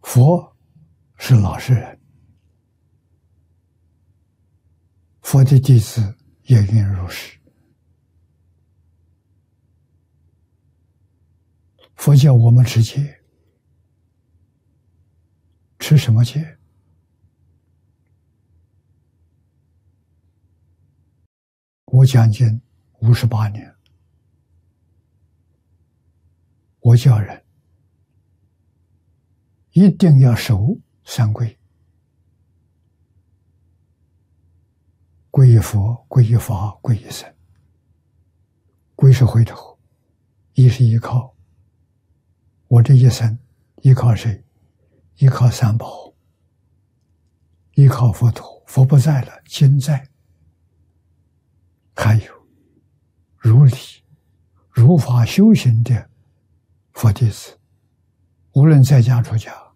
佛是老实人，佛的弟子也应如是。佛教我们持戒，持什么戒？我讲经58年，我教人一定要守三皈：皈依佛、皈依法、皈依僧。皈是回头，依是依靠。我这一生依靠谁？依靠三宝，依靠佛陀。佛不在了，经在。还有如理如法修行的佛弟子，无论在家出家，